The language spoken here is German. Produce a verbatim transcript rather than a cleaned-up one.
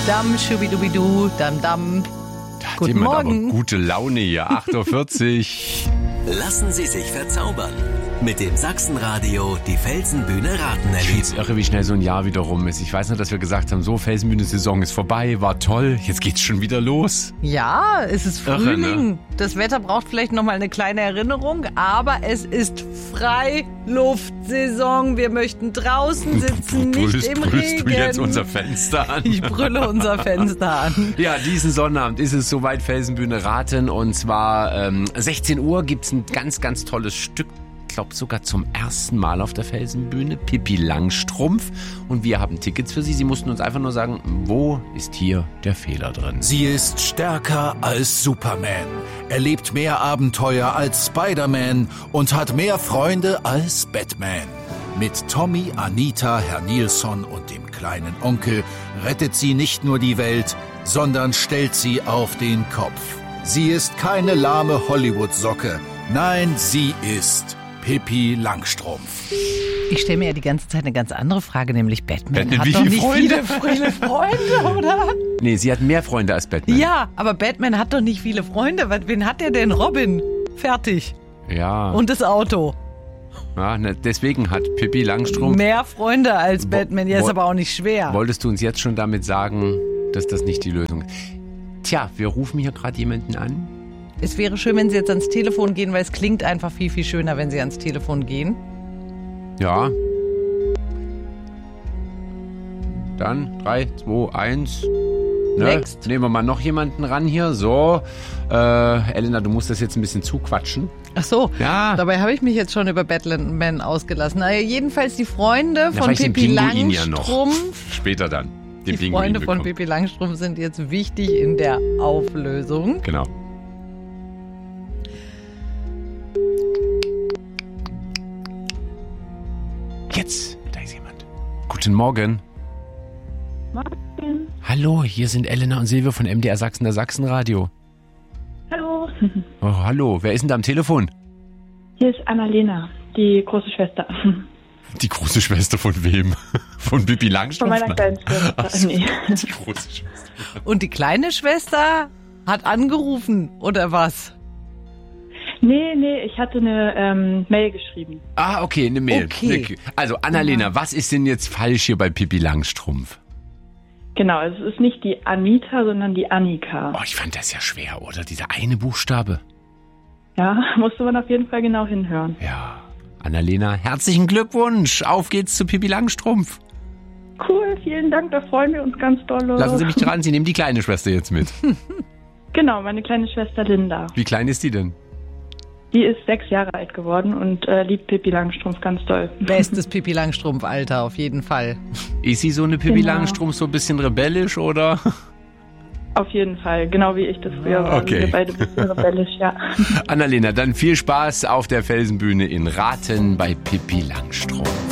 Dam, schubidubidu, dam, dam. Da hat Guten jemand Morgen. aber gute Laune hier. acht Uhr vierzig. Lassen Sie sich verzaubern. Mit dem Sachsenradio die Felsenbühne Raten Ich find's erleben. irre, wie schnell so ein Jahr wieder rum ist. Ich weiß noch, dass wir gesagt haben, so, Felsenbühne-Saison ist vorbei, war toll. Jetzt geht's schon wieder los. Ja, es ist Irre, Frühling. ne? Das Wetter braucht vielleicht nochmal eine kleine Erinnerung, aber es ist Freiluftsaison. Wir möchten draußen sitzen, nicht Brüllst, im brüllst Regen. du jetzt unser Fenster an? Ich brülle unser Fenster an. Ja, diesen Sonnabend ist es soweit, Felsenbühne Raten. Und zwar ähm, sechzehn Uhr gibt's ein ganz, ganz tolles Stück. Ich glaube sogar zum ersten Mal auf der Felsenbühne. Pippi Langstrumpf. Und wir haben Tickets für Sie. Sie mussten uns einfach nur sagen, wo ist hier der Fehler drin? Sie ist stärker als Superman, erlebt mehr Abenteuer als Spider-Man und hat mehr Freunde als Batman. Mit Tommy, Anita, Herr Nilsson und dem kleinen Onkel rettet sie nicht nur die Welt, sondern stellt sie auf den Kopf. Sie ist keine lahme Hollywood-Socke. Nein, sie ist Pippi Langstrumpf. Ich stelle mir ja die ganze Zeit eine ganz andere Frage, nämlich Batman, Batman, hat wie doch viele nicht Freunde? viele, viele Freunde, oder? Nee, sie hat mehr Freunde als Batman. Ja, aber Batman hat doch nicht viele Freunde. Wen hat der denn? Robin. Fertig. Ja. Und das Auto. ja ne, deswegen hat Pippi Langstrumpf... Mehr Freunde als Wo- Batman. Ja, ist wo- aber auch nicht schwer. Wolltest du uns jetzt schon damit sagen, dass das nicht die Lösung ist? Tja, wir rufen hier gerade jemanden an. Es wäre schön, wenn Sie jetzt ans Telefon gehen, weil es klingt einfach viel, viel schöner, wenn Sie ans Telefon gehen. Ja. Dann drei, zwei, eins. Ne? Next. Nehmen wir mal noch jemanden ran hier. So. Äh, Elena, du musst das jetzt ein bisschen zuquatschen. Ach so, Ja. dabei habe ich mich jetzt schon über Batman ausgelassen. Na, jedenfalls die Freunde Na, von vielleicht den Pippi Pinguin ja noch. Langstrumpf. Später dann. Den Die Pinguin Freunde von bekommen. Pippi Langstrumpf sind jetzt wichtig in der Auflösung. Genau. Jetzt, da ist jemand. Guten Morgen. Morgen. Hallo, hier sind Elena und Silvia von M D R Sachsen, der Sachsenradio. Hallo. Oh, hallo, wer ist denn da am Telefon? Hier ist Annalena, die große Schwester. Die große Schwester von wem? Von Pippi Von Langstrumpf? meiner kleinen Schwester. Ach so, Nee. die große Schwester. Und die kleine Schwester hat angerufen, oder was? nee, nee, ich hatte eine ähm, Mail geschrieben. Ah, okay, eine Mail. Okay. Also, Annalena, was ist denn jetzt falsch hier bei Pippi Langstrumpf? Genau, es ist nicht die Anita, sondern die Annika. Oh, ich fand das ja schwer, oder? Dieser eine Buchstabe. Ja, musste man auf jeden Fall genau hinhören. Ja. Annalena, herzlichen Glückwunsch. Auf geht's zu Pippi Langstrumpf. Cool, vielen Dank, da freuen wir uns ganz doll. Lassen Sie mich dran, Sie nehmen die kleine Schwester jetzt mit. Genau, meine kleine Schwester Linda. Wie klein ist die denn? Die ist sechs Jahre alt geworden und äh, liebt Pippi Langstrumpf ganz doll. Bestes Pippi Langstrumpf-Alter, auf jeden Fall. Ist sie so eine Pippi Genau. Langstrumpf, so ein bisschen rebellisch, oder? Auf jeden Fall, genau wie ich das früher war. Okay. Wir beide ein bisschen rebellisch, ja. Annalena, dann viel Spaß auf der Felsenbühne in Raten bei Pippi Langstrumpf.